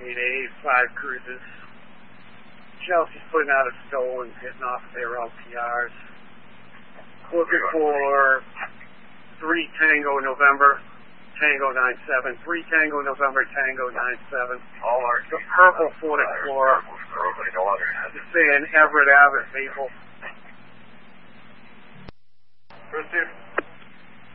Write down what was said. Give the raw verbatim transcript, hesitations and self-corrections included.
eight A, five cruises. Chelsea's putting out a stow and hitting off their L P Rs. Looking for three Tango November, Tango nine seven, three Tango November, Tango nine seven. All our the purple Ford Explorer. It's saying Everett Abbott, Maple. Proceed.